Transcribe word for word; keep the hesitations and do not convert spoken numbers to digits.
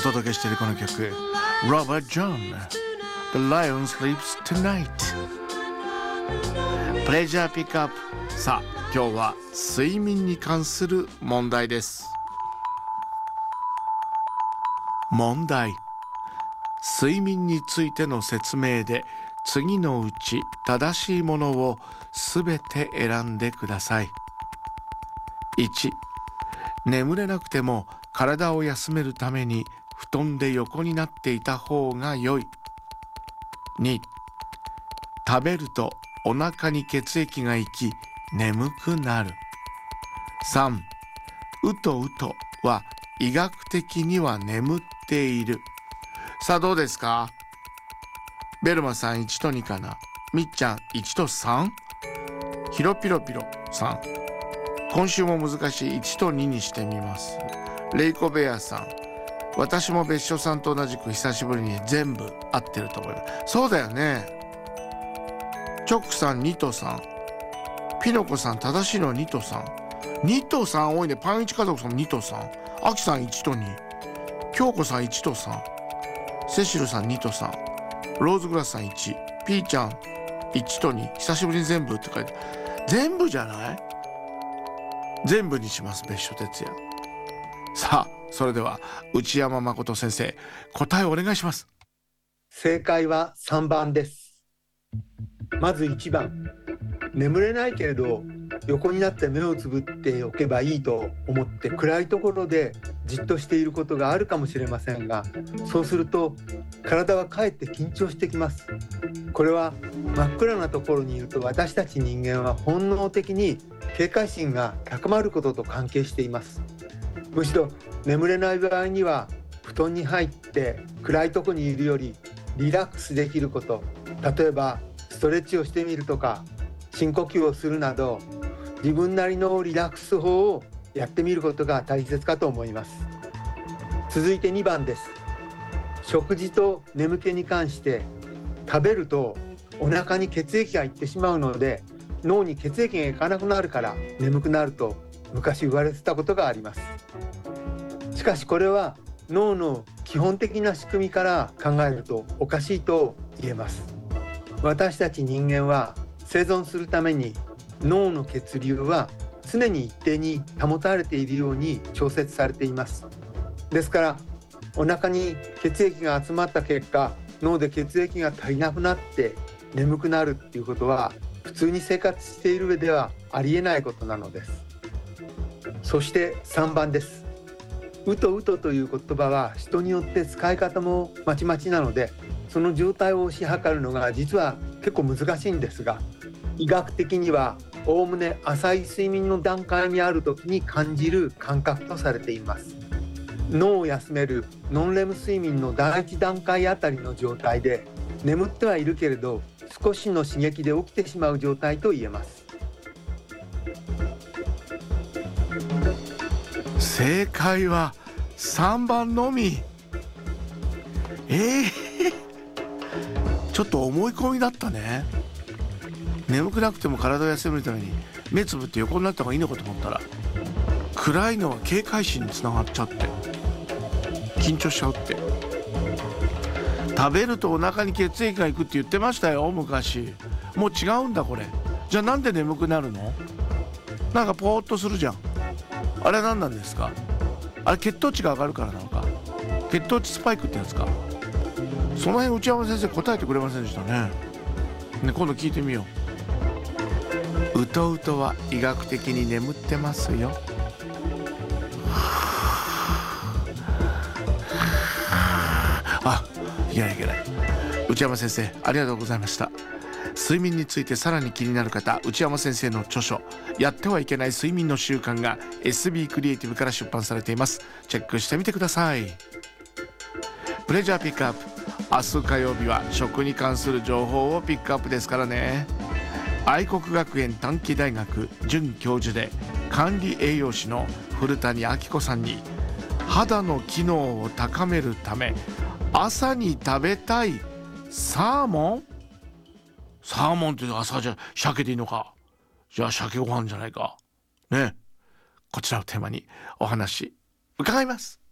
届けしているこの曲 Robert John The Lion Sleeps Tonight プレジャーピックアップ。さあ今日は睡眠に関する問題です。問題。睡眠についての説明で次のうち正しいものをすべて選んでください。いち、眠れなくても体を休めるために布団で横になっていた方が良い。に、食べるとお腹に血液が行き眠くなる。さん、うとうとは医学的には眠っている。さあどうですか？ベルマさんいちとにかな。みっちゃんいちとさん。ひろぴろぴろさん。今週も難しいいちとににしてみます。レイコベアさん、私も別所さんと同じく久しぶりに全部合ってると思います。そうだよね。チョックさんにとさん。ピノコさん正しいのはにとさん。にとさん多いね。パンいち家族さんにとさん。アキさんいちとに。京子さんいちとさん。セシルさんにとさん。ローズグラスさんいち。ピーちゃんいちとに。久しぶりに全部って書いて、全部じゃない？全部にします。別所哲也。さあそれでは内山誠先生、答えをお願いします。 正解はさんばんです。まずいちばん、眠れないけれど横になって目をつぶっておけばいいと思って暗いところでじっとしていることがあるかもしれませんが、そうすると体はかえって緊張してきます。これは真っ暗なところにいると私たち人間は本能的に警戒心が高まることと関係しています。むしろ眠れない場合には布団に入って暗いところにいるよりリラックスできること、例えばストレッチをしてみるとか深呼吸をするなど自分なりのリラックス法をやってみることが大切かと思います。続いてにばんです。食事と眠気に関して、食べるとお腹に血液がいってしまうので脳に血液がいかなくなるから眠くなると昔言われてたことがあります。しかしこれは脳の基本的な仕組みから考えるとおかしいと言えます。私たち人間は生存するために脳の血流は常に一定に保たれているように調節されています。ですからお腹に血液が集まった結果、脳で血液が足りなくなって眠くなるっていうことは普通に生活している上ではありえないことなのです。そしてさんばんです。うとうとという言葉は人によって使い方もまちまちなので、その状態を推し量るのが実は結構難しいんですが、医学的にはおおむね浅い睡眠の段階にある時に感じる感覚とされています。脳を休めるノンレム睡眠のだいいち段階あたりの状態で、眠ってはいるけれど少しの刺激で起きてしまう状態と言えます。 正解はさんばんのみ。えー、ちょっと思い込みだったね。眠くなくても体を休めるために目つぶって横になった方がいいのかと思ったら、暗いのは警戒心につながっちゃって緊張しちゃうって。食べるとお腹に血液がいくって言ってましたよ昔。もう違うんだこれ。じゃあなんで眠くなるの？なんかポーっとするじゃん。あれ何なんですか？あれ血糖値が上がるからなのか、血糖値スパイクってやつか。その辺内山先生答えてくれませんでしたね。ね、今度聞いてみよう。うとうとは医学的に眠ってますよ。あ、いけないいけない。内山先生ありがとうございました。睡眠についてさらに気になる方、内山先生の著書やってはいけない睡眠の習慣が エスビー クリエイティブから出版されています。チェックしてみてください。プレジャーピックアップ。明日火曜日は食に関する情報をピックアップですからね。愛国学園短期大学准教授で管理栄養士の古谷明子さんに、肌の機能を高めるため朝に食べたいサーモン。サーモンって朝じゃ鮭でいいのか。じゃあ鮭ご飯じゃないかね。こちらをテーマにお話伺います。